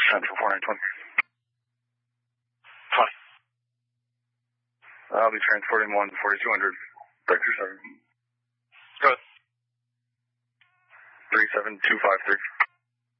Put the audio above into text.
Central 4920. 20. I'll be transporting 14200, vector 7. Good. 37253.